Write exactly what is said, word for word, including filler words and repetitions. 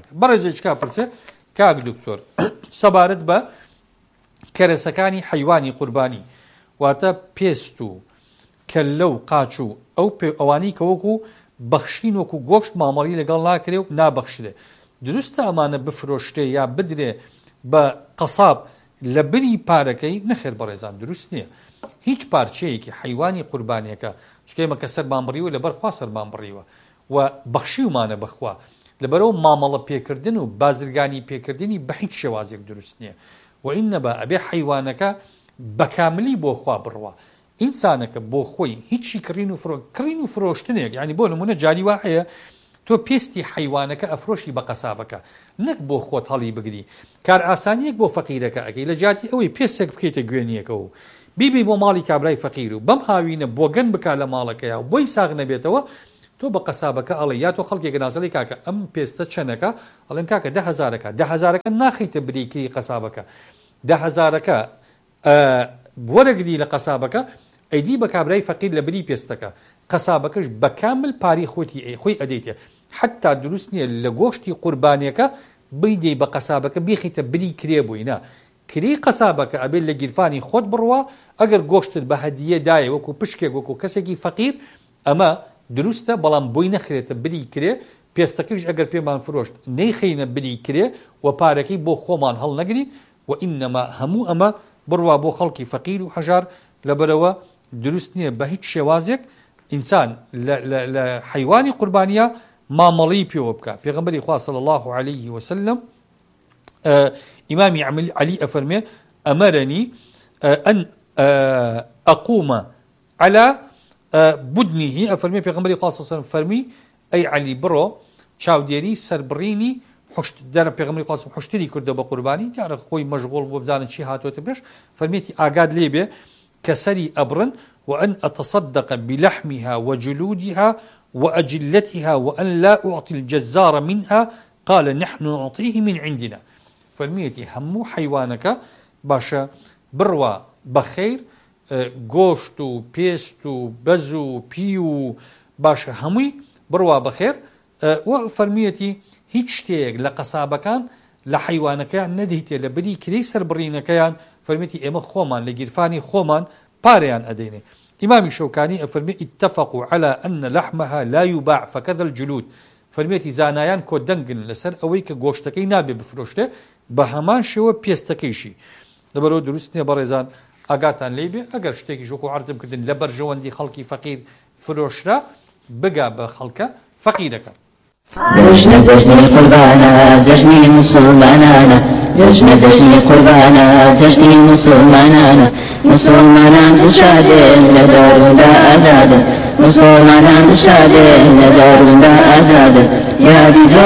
بەڕێزێک کا پرسێ کاک دکتۆر سەبارەت بە کەرەسەکانی حەیوانی قوربانی واتە پێست و کەللە و قاچ و ئەو ئەوانەی کە وەکو بەخشین وەکو گۆشت مامەڵی لەگەڵ ناکرێ و نابەخشرێ دروستە ئەمانە بفرۆشتێ یا بدرێ بە قەساب لە بری پارەکەی نەخێر بەڕێزان دروست نییە هیچ پارچەیەکی حەیوانی قوربانیەکە چکەمە کە سەرمان بڕیوە لەبەر خوا سەرمان بڕیوە و بەخشیومانە بەخوا لەبەرەوە مامەڵە پێکردن و بازرگانی پێکردنی بە هیچ شێوازێک دروست نییە و ئینەبە ئەبێ حەیوانەکە بەکاملی بۆ خوا بڕوە ئینسانەکە بۆ خۆی هیچی کڕین و فرۆ کڕین و فرۆشتنێک یعنی بۆ نمونە جاری وا هەیە تۆ پێستی حەیوانەکە ئەفرۆشی بە قەسابەکە نەک بۆ خۆت هەڵی بگری کار ئاسانیەک بۆ فەقیرەکە ئەەکەی لە جاتی ئەوەی پێستێک بکەیتە گوێنیەکەەوە بیبی بۆ ماڵی کابرای فەقیر و بەم هاوینە بۆگەن بک لە ماڵەکەیە و بۆی ساغ نەبێتەوە تۆ بە قەسابەکە ئەڵێ یا تۆ خەڵکێکە ناسەڵی کاکە ئەم پێستە چەنەکە ئەڵێن کاکە ده هەزارەکە ده هەزارەکە ناخیتە بریکری قەسابەکە ده هەزارەکە وەرەگری لە قەسابەکە ئەیدی بە کابرای فەقیر لە بری پێستەکە قەسابەکەش بەکامل پاری خۆتی خۆی ئەدەیتێ حتا دروست نییە لە گۆشتی قوربانیەکە بیدەی بە قەسابەکە بیخیتە بری کرێ بووینە کری قەسابەکە ئەبێت لە گیرفانی خۆت بڕوە ئەگەر گۆشتت بە هەدیە دایە وەکو پشکێک وەکو کەسێکی فەقیر ئەمە دروستە بەڵام بۆی نەخرێتە بری کرێ پێستەکەش ئەگەر پێمان فرۆشت نەیخینە بری کرێ و پارەکەی بۆ خۆمان هەڵ نەگری و ئینەما هەموو ئەمە بڕوا بۆ خەڵکی فەقیر و هەژار لەبەرەوە دروست نییە بە هیچ شێوازێک ئینسان لە حەیوانی قوربانیە مامەڵی پێوە بکە پێغەمبەری خوا صلی الله عليه وسلم ئیمامی عەلی ئەفەرمێ ئەمەرەنی ئەن ئەقومە على بدنه ئەفەرمێ پێغەمبەری خوا صلی الله عليه وسلم فەرمی ئەی عەلی بڕۆ چاودێری سەربڕینی دەرە پێغەمبەری خوا حوشتری کردە بە قوربانی دیارە خۆی مەشغوڵ بۆ بزانن چی هاتوۆتە پێش فەرمێتی ئاگاد لێبێ كسري أبرا وأن أتصدق بلحمها وجلودها وأجلتها وأن لا أعطي الجزار منها قال نحن نعطيه من عندنا فالميتي همو حيوانك باشا بروا بخير گۆشت و پێست و بەز و پی و باشە هەمووی بڕوا بەخێر و فەرمیەتی هیچ شتێک لە قەسابەکان لە حەیوانەکەیان نەدەیتێ لە بری کرێی سەربڕینەکەیان فەرمیەتی ئێمە خۆمان لە گیرفانی خۆمان پارەیان ئەدەینێ ئیمامی شەوکانی ئەفەرمێ اتفقوا على أن لحمها لا يباع فكذا الجلود فەرمیەتی زانایان کۆ دەنگن لەسەر ئەوەی کە گۆشتەکەی نابێ بفرۆشتێ بە هەمان شێوە پێستەکەیشی لەبەرەوە دروست نییە بەڕێزان ئاگاتان لێبێ ئەگەر شتێکی ژۆکو عەرزم کردن لە بەرژەوەندی خەڵکی فەقیر فرۆشرا بگا بە خەڵکە فەقیرەکە جشن جشن قربانا جشن مسلمانانا جشن جشن قربانا جشن مسلمانانا مسلمانان شادين لدارنا أزاد مسلمانان شادين لدارنا أزاد يا رجال